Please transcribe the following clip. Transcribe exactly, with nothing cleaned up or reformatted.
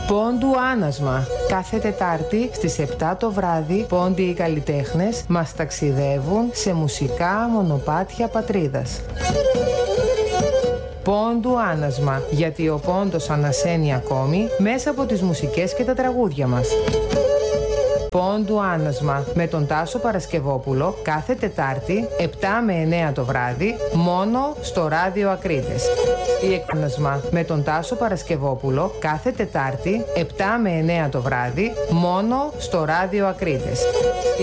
Πόντου Άνασμα. Κάθε Τετάρτη στις επτά το βράδυ, πόντοι οι καλλιτέχνες μας ταξιδεύουν σε μουσικά μονοπάτια πατρίδας. Πόντου Άνασμα, γιατί ο πόντος ανασένει ακόμη μέσα από τις μουσικές και τα τραγούδια μας. Πόντου Άνασμα με τον Τάσο Παρασκευόπουλο κάθε Τετάρτη επτά με εννέα το βράδυ μόνο στο Ράδιο Ακρίτες. Η Άνασμα με τον Τάσο Παρασκευόπουλο κάθε Τετάρτη επτά με εννέα το βράδυ μόνο στο Ράδιο Ακρίτες.